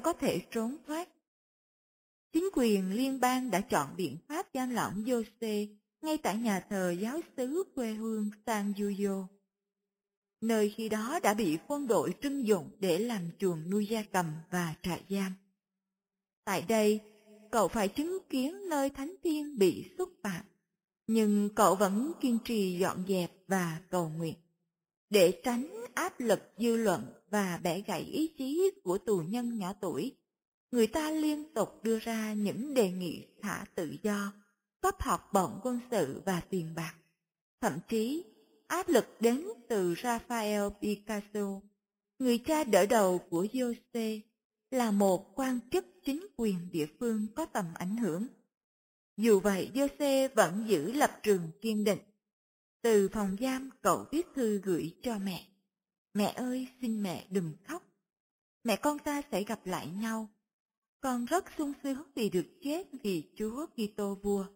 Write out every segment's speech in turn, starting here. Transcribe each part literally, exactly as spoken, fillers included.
có thể trốn thoát. Chính quyền liên bang đã chọn biện pháp giam lỏng Giuse ngay tại nhà thờ giáo xứ quê hương San Giulio, nơi khi đó đã bị quân đội trưng dụng để làm chuồng nuôi gia cầm và trại giam. Tại đây, cậu phải chứng kiến nơi thánh thiên bị xúc phạm, nhưng cậu vẫn kiên trì dọn dẹp và cầu nguyện. Để tránh áp lực dư luận và bẻ gãy ý chí của tù nhân nhỏ tuổi, người ta liên tục đưa ra những đề nghị thả tự do, cấp học bổng quân sự và tiền bạc. Thậm chí, áp lực đến từ Raphael Picasso, người cha đỡ đầu của Giuse, là một quan chức chính quyền địa phương có tầm ảnh hưởng. Dù vậy, Giuse vẫn giữ lập trường kiên định. Từ phòng giam, cậu viết thư gửi cho mẹ. Mẹ ơi, xin mẹ đừng khóc. Mẹ con ta sẽ gặp lại nhau. Con rất sung sướng vì được chết vì Chúa Kitô vua.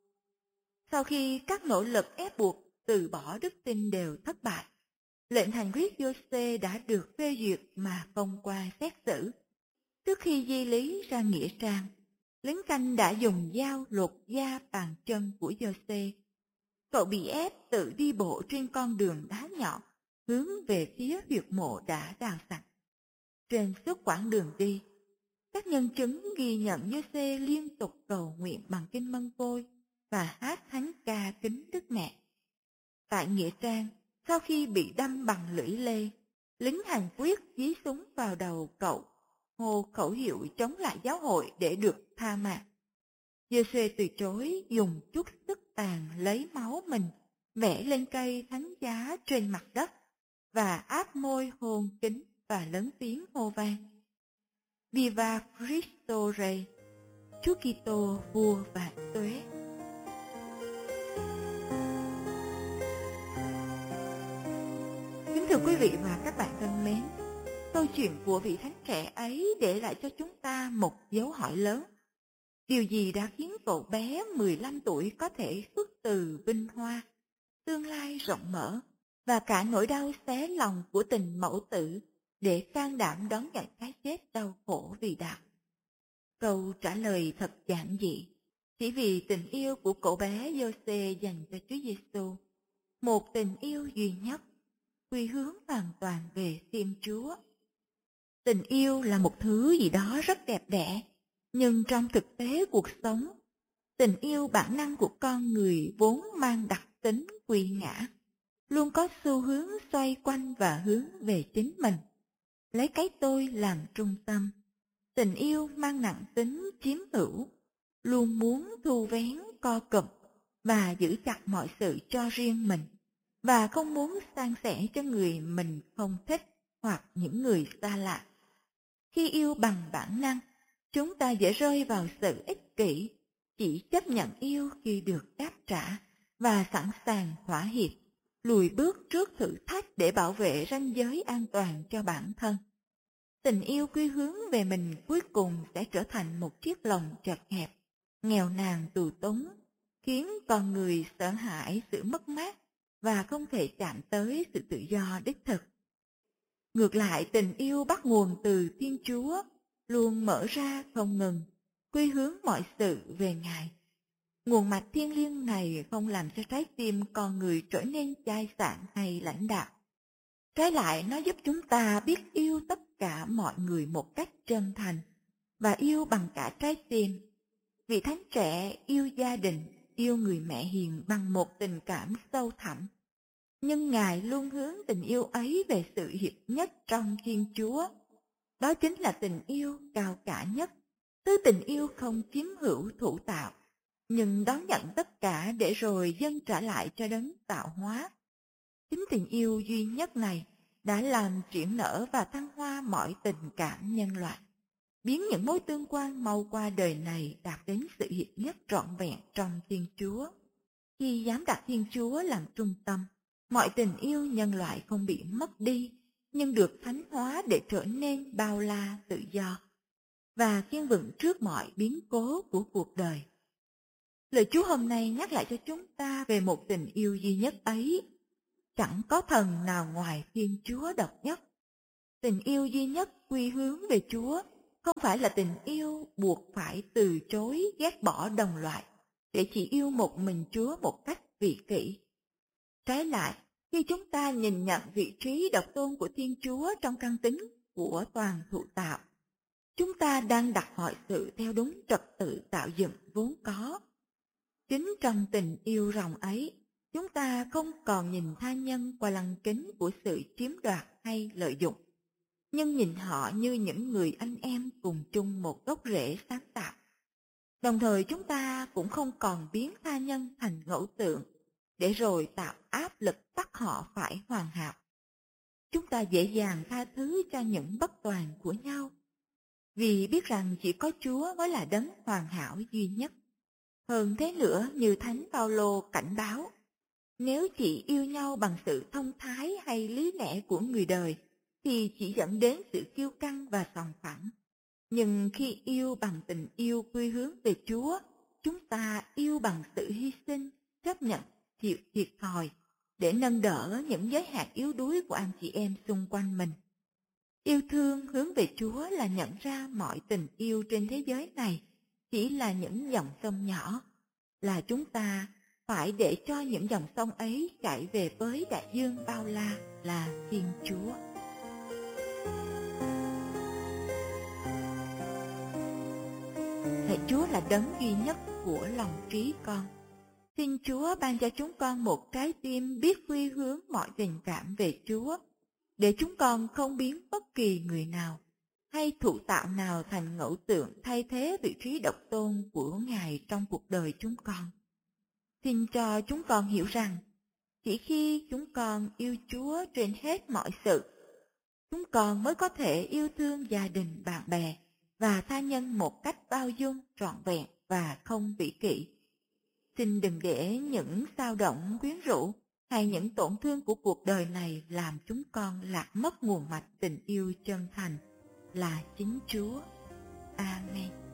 Sau khi các nỗ lực ép buộc từ bỏ đức tin đều thất bại, lệnh hành quyết Giuse đã được phê duyệt mà không qua xét xử. Trước khi di lý ra nghĩa trang, lính canh đã dùng dao lột da bàn chân của Giuse. Cậu bị ép tự đi bộ trên con đường đá nhọn hướng về phía huyệt mộ đã đào sạch. Trên suốt quãng đường đi, các nhân chứng ghi nhận Giuse liên tục cầu nguyện bằng kinh mân côi và hát thánh ca kính Đức Mẹ. Tại nghĩa trang, sau khi bị đâm bằng lưỡi lê, lính hành quyết dí súng vào đầu cậu, hô khẩu hiệu chống lại giáo hội để được tha mạng. Giuse từ chối, dùng chút sức tàn lấy máu mình vẽ lên cây thánh giá trên mặt đất và áp môi hôn kính và lớn tiếng hô vang: Viva Cristo Rey, Chúa Kitô vua vạn tuế. Kính thưa quý vị và các bạn thân mến, câu chuyện của vị thánh trẻ ấy để lại cho chúng ta một dấu hỏi lớn. Điều gì đã khiến cậu bé mười lăm tuổi có thể xuất từ vinh hoa, tương lai rộng mở và cả nỗi đau xé lòng của tình mẫu tử để can đảm đón nhận cái chết đau khổ vì đạo? Câu trả lời thật giản dị, chỉ vì tình yêu của cậu bé Giuse dành cho Chúa Giêsu, một tình yêu duy nhất, quy hướng hoàn toàn về Thiên Chúa. Tình yêu là một thứ gì đó rất đẹp đẽ, nhưng trong thực tế cuộc sống, tình yêu bản năng của con người vốn mang đặc tính quy ngã, luôn có xu hướng xoay quanh và hướng về chính mình, lấy cái tôi làm trung tâm. Tình yêu mang nặng tính chiếm hữu, luôn muốn thu vén co cụm và giữ chặt mọi sự cho riêng mình, và không muốn san sẻ cho người mình không thích hoặc những người xa lạ. Khi yêu bằng bản năng, chúng ta dễ rơi vào sự ích kỷ, chỉ chấp nhận yêu khi được đáp trả và sẵn sàng thỏa hiệp, lùi bước trước thử thách để bảo vệ ranh giới an toàn cho bản thân. Tình yêu quy hướng về mình cuối cùng sẽ trở thành một chiếc lồng chật hẹp, nghèo nàn tù túng, khiến con người sợ hãi sự mất mát và không thể chạm tới sự tự do đích thực. Ngược lại, tình yêu bắt nguồn từ Thiên Chúa, luôn mở ra không ngừng, quy hướng mọi sự về Ngài. Nguồn mạch thiêng liêng này không làm cho trái tim con người trở nên chai sạn hay lãnh đạm. Trái lại, nó giúp chúng ta biết yêu tất cả mọi người một cách chân thành và yêu bằng cả trái tim. Vị thánh trẻ yêu gia đình, yêu người mẹ hiền bằng một tình cảm sâu thẳm. Nhưng Ngài luôn hướng tình yêu ấy về sự hiệp nhất trong Thiên Chúa. Đó chính là tình yêu cao cả nhất, thứ tình yêu không chiếm hữu thủ tạo, nhưng đón nhận tất cả để rồi dâng trả lại cho đấng tạo hóa. Chính tình yêu duy nhất này đã làm triển nở và thăng hoa mọi tình cảm nhân loại, biến những mối tương quan mau qua đời này đạt đến sự hiệp nhất trọn vẹn trong Thiên Chúa. Khi dám đặt Thiên Chúa làm trung tâm, mọi tình yêu nhân loại không bị mất đi, nhưng được thánh hóa để trở nên bao la tự do và kiên vững trước mọi biến cố của cuộc đời. Lời Chúa hôm nay nhắc lại cho chúng ta về một tình yêu duy nhất ấy. Chẳng có thần nào ngoài Thiên Chúa độc nhất. Tình yêu duy nhất quy hướng về Chúa Không phải là tình yêu buộc phải từ chối ghét bỏ đồng loại để chỉ yêu một mình Chúa một cách vị kỷ. Trái lại, khi chúng ta nhìn nhận vị trí độc tôn của Thiên Chúa trong căn tính của toàn thụ tạo, chúng ta đang đặt mọi sự theo đúng trật tự tạo dựng vốn có. Chính trong tình yêu ròng ấy, chúng ta không còn nhìn tha nhân qua lăng kính của sự chiếm đoạt hay lợi dụng, nhưng nhìn họ như những người anh em cùng chung một gốc rễ sáng tạo. Đồng thời chúng ta cũng không còn biến tha nhân thành ngẫu tượng, để rồi tạo áp lực bắt họ phải hoàn hảo. Chúng ta dễ dàng tha thứ cho những bất toàn của nhau, vì biết rằng chỉ có Chúa mới là đấng hoàn hảo duy nhất. Hơn thế nữa, như Thánh Phaolô cảnh báo, nếu chỉ yêu nhau bằng sự thông thái hay lý lẽ của người đời, thì chỉ dẫn đến sự kiêu căng và sòng phẳng. Nhưng khi yêu bằng tình yêu quy hướng về Chúa, chúng ta yêu bằng sự hy sinh, chấp nhận chịu thiệt thòi, để nâng đỡ những giới hạn yếu đuối của anh chị em xung quanh mình. Yêu thương hướng về Chúa là nhận ra mọi tình yêu trên thế giới này chỉ là những dòng sông nhỏ, là chúng ta phải để cho những dòng sông ấy chảy về với đại dương bao la là Thiên Chúa. Thầy Chúa là đấng duy nhất của lòng trí con. Xin Chúa ban cho chúng con một trái tim biết quy hướng mọi tình cảm về Chúa, để chúng con không biến bất kỳ người nào hay thụ tạo nào thành ngẫu tượng thay thế vị trí độc tôn của Ngài trong cuộc đời chúng con. Xin cho chúng con hiểu rằng, chỉ khi chúng con yêu Chúa trên hết mọi sự, chúng con mới có thể yêu thương gia đình, bạn bè và tha nhân một cách bao dung, trọn vẹn và không vĩ kỷ. Xin đừng để những xao động quyến rũ hay những tổn thương của cuộc đời này làm chúng con lạc mất nguồn mạch tình yêu chân thành là chính Chúa. Amen.